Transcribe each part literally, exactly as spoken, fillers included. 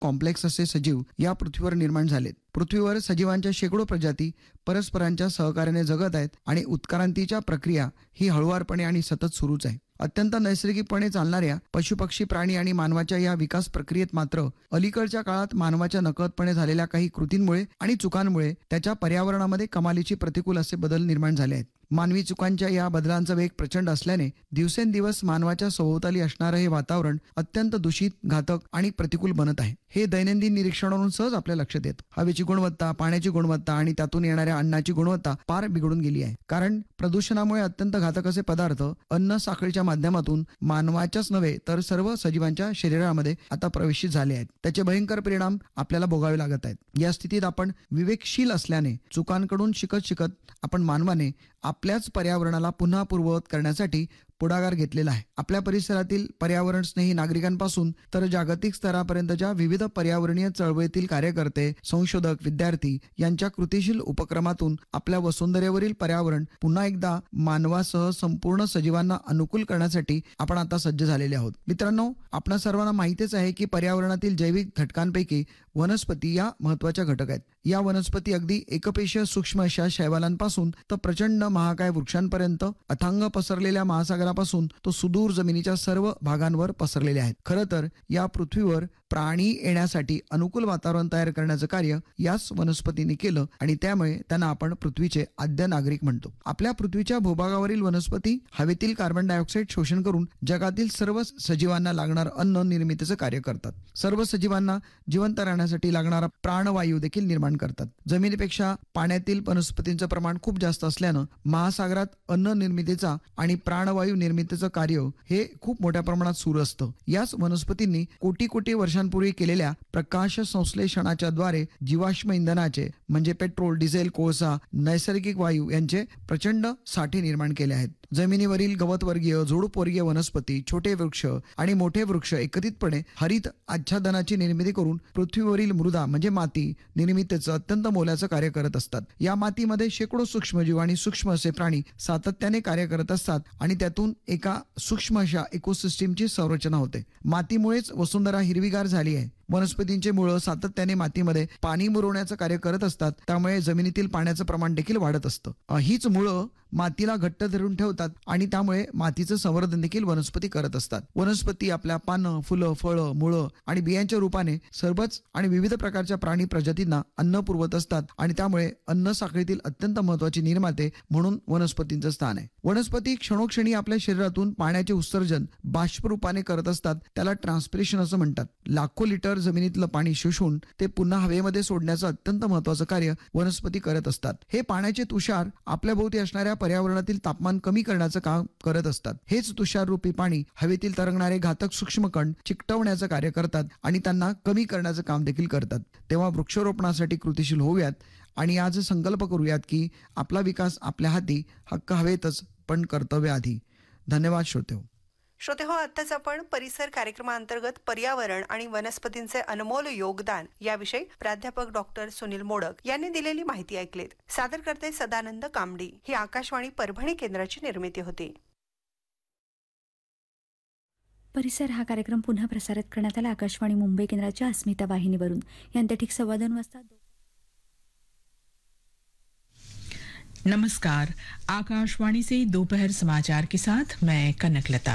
Complex असे सजीव या पृथ्वीवर निर्माण झालेत. पृथ्वीवर सजीवांच्या शेकडो प्रजाती परस्परांच्या सहकार्याने जगत आहेत आणि उत्क्रांतीच्या प्रक्रिया ही हळुवारपणे आणि सतत सुरूच आहे. अत्यंत नैसर्गिकपणे चालणाऱ्या पशुपक्षी प्राणी आणि मानवाच्या या विकास प्रक्रियेत मात्र अलीकडच्या काळात मानवाच्या नकळतपणे झालेल्या काही कृतींमुळे आणि चुकांमुळे त्याच्या पर्यावरणामध्ये कमालीची प्रतिकूल असे बदल निर्माण झाले आहेत. मानवी चुकांच्या या बदलांचा वेग प्रचंड असल्याने दिवसेंदिवस मानवाच्या सभोवताली असणारं हे वातावरण अत्यंत दूषित, घातक आणि प्रतिकूल बनत आहे. हे दैनंदिन निरीक्षणावरून सहज आपल्या लक्षात येतं. हवेची गुणवत्ता, पाण्याची गुणवत्ता आणि त्यातून येणाऱ्या अन्नाची गुणवत्ता फार बिघडून गेली आहे. कारण प्रदूषणामुळे अत्यंत घातक असे पदार्थ अन्न साखळीच्या माध्यमातून मानवाच्याच नव्हे तर सर्व सजीवांच्या शरीरामध्ये आता प्रवेशित झाले आहेत. त्याचे भयंकर परिणाम आपल्याला भोगावे लागत आहेत. या स्थितीत आपण विवेकशील असल्याने चुकांकडून शिकत शिकत आपण मानवाने आपल्याच पर्यावरणाला पुन्हा पूर्ववत करण्यासाठी पुढाकार घेतलेला आहे. आपल्या परिसरातील पर्यावरण स्नेही नागरिकांपासून तर जागतिक स्तरापर्यंतच्या विविध पर्यावरणीय चळवळीतील कार्यकर्ते, संशोधक, विद्यार्थी यांच्या कृतिशील उपक्रमातून आपल्या वसुंधरेवरील पर्यावरण पुन्हा एकदा मानवासह संपूर्ण सजीवांना अनुकूल करण्यासाठी आपण आता सज्ज झालेले आहोत. मित्रांनो, आपणा सर्वांना माहितीच आहे की पर्यावरणातील जैविक घटकांपैकी वनस्पती या महत्वाच्या घटक आहेत. या वनस्पती अगदी एकपेशीय सूक्ष्म अशा शैवालांपासून तर प्रचंड महाकाय वृक्षांपर्यंत, अथांग पसरलेल्या महासागरापासून तो सुदूर जमिनीच्या सर्व भागांवर पसरलेले आहेत. खरं तर या पृथ्वीवर प्राणी येण्यासाठी अनुकूल वातावरण तयार करण्याचं कार्य याच वनस्पतींनी केलं आणि त्यामुळे त्यांना आपण पृथ्वीचे आद्य नागरिक म्हणतो. आपल्या पृथ्वीच्या भूभागावरील वनस्पती हवेतील कार्बन डायऑक्साईड शोषण करून जगातील सर्व सजीवांना लागणारं अन्न निर्मितीचं कार्य करतात. सर्व सजीवांना जिवंत राहण्यासाठी लागणारा प्राणवायू देखील निर्माण करतात. जमिनीपेक्षा पाण्यातील वनस्पतींचं प्रमाण खूप जास्त असल्यानं महासागरात अन्न निर्मितीचा आणि प्राणवायू निर्मितीचं कार्य हे खूप मोठ्या प्रमाणात सुरू असतं. याच वनस्पतींनी कोटी कोटी वर्षांपूर्वी केलेल्या प्रकाश संश्लेषणाच्या द्वारे जीवाश्म इंधनाचे म्हणजे पेट्रोल, डिझेल, कोळसा, नैसर्गिक वायू यांचे प्रचंड साठे निर्माण केले आहेत. जमिनीवरील गवतवर्गीय, झुडूपवर्गीय वनस्पती, छोटे वृक्ष आणि मोठे वृक्ष एकत्रितपणे हरित आच्छादनाची निर्मिती करून पृथ्वीवरील मृदा म्हणजे माती निर्मितीचं अत्यंत मोलाचं कार्य करत असतात. या मातीमध्ये शेकडो सूक्ष्मजीव आणि सूक्ष्म असे प्राणी सातत्याने कार्य करत असतात आणि त्यातून एका सूक्ष्म अशा इकोसिस्टीमची संरचना होते. मातीमुळेच वसुंधरा हिरवीगार झाली आहे. वनस्पतींचे मुळं सातत्याने मातीमध्ये पाणी मुरवण्याचं कार्य करत असतात. त्यामुळे जमिनीतील पाण्याचं प्रमाण देखील वाढत असतं. हीच मुळं मातीला घट्ट धरून ठेवतात आणि त्यामुळे मातीचं संवर्धन देखील वनस्पती करत असतात. वनस्पती आपल्या पानं, फुलं, फळं, मुळं आणि बियांच्या रूपाने सर्वच आणि विविध प्रकारच्या प्राणी प्रजातींना अन्न पुरवत असतात आणि त्यामुळे अन्न साखळीतील अत्यंत महत्वाची निर्माते म्हणून वनस्पतींचं स्थान आहे. वनस्पती क्षणोक्षणी आपल्या शरीरातून पाण्याचे उत्सर्जन बाष्प रूपाने करत असतात. त्याला ट्रान्सपिरेशन असं म्हणतात. लाखो लिटर जमिनीतलं पाणी शोषून ते पुन्हा हवेमध्ये सोडण्याचं अत्यंत महत्वाचं कार्य वनस्पती करत असतात. हे पाण्याचे तुषार आपल्या भोवती असणाऱ्या पर्यावरणातील तापमान कमी करण्याचं काम करत असतात. हेच तुषार रूपी पाणी हवेतील तरंगणारे घातक सूक्ष्मकण चिकटवण्याचं कार्य करतात आणि त्यांना कमी करण्याचं काम देखील करतात. तेव्हा वृक्षारोपणासाठी कृतिशील होऊयात आणि आज संकल्प करूयात की आपला विकास आपल्या हाती, हक्क हवेतच पण कर्तव्य आधी. धन्यवाद श्रोतेहो. श्रोते हो, आत्ताच आपण परिसर कार्यक्रमांतर्गत पर्यावरण आणि वनस्पतींचे अनमोल योगदान याविषयी प्राध्यापक डॉक्टर सुनील मोडक यांनी दिलेली माहिती ऐकलीत. सादर करते सदानंद कामडी. ही आकाशवाणी परभणी केंद्राची निर्मिती होती. परिसर हा कार्यक्रम पुन्हा प्रसारित करण्यात आला आकाशवाणी मुंबई केंद्राच्या अस्मिता वाहिनीवरून. यांच्या ठीक सव्वा दोन वाजता. नमस्कार, आकाशवाणी से दोपहर समाचार के साथ मैं कनकलता।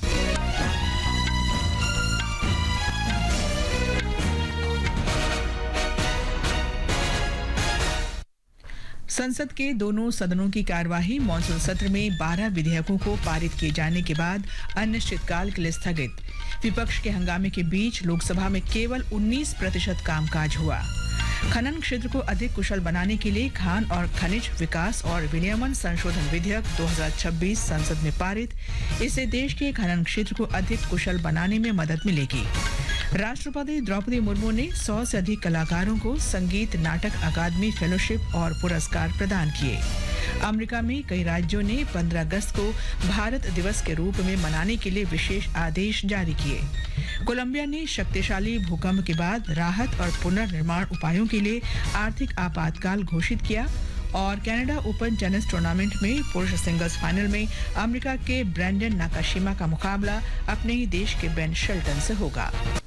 संसद के दोनों सदनों की कार्यवाही मॉनसून सत्र में बारह विधेयकों को पारित किए जाने के बाद अनिश्चितकाल के लिए स्थगित। विपक्ष के हंगामे के बीच लोकसभा में केवल उन्नीस प्रतिशत कामकाज हुआ। खनन क्षेत्र को अधिक कुशल बनाने के लिए खान और खनिज विकास और विनियमन संशोधन विधेयक दो हज़ार छब्बीस संसद में पारित। इससे देश के खनन क्षेत्र को अधिक कुशल बनाने में मदद मिलेगी। राष्ट्रपति द्रौपदी मुर्मू ने सौ से अधिक कलाकारों को संगीत नाटक अकादमी फेलोशिप और पुरस्कार प्रदान किए। अमेरिका में कई राज्यों ने पंद्रह अगस्त को भारत दिवस के रूप में मनाने के लिए विशेष आदेश जारी किए। कोलंबिया ने शक्तिशाली भूकंप के बाद राहत और पुनर्निर्माण उपायों के लिए आर्थिक आपातकाल घोषित किया। और कनाडा ओपन टेनिस टूर्नामेंट में पुरुष सिंगल्स फाइनल में अमेरिका के ब्रैंडन नाकाशिमा का मुकाबला अपने ही देश के बेन शेल्टन से होगा।